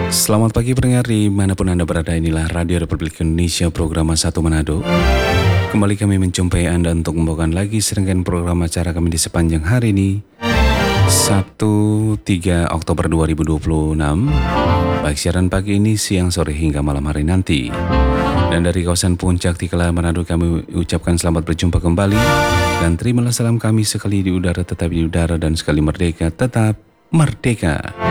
Selamat pagi pendengar dimanapun Anda berada, inilah Radio Republik Indonesia program Satu Manado. Kembali kami menjumpai Anda untuk membawakan lagi serangkaian program acara kami di sepanjang hari ini, Sabtu 3 Oktober 2026, baik siaran pagi ini, siang, sore hingga malam hari nanti. Dan dari kawasan Puncak Tikala Manado kami ucapkan selamat berjumpa kembali, dan terimalah salam kami sekali di udara tetap di udara dan sekali merdeka tetap merdeka.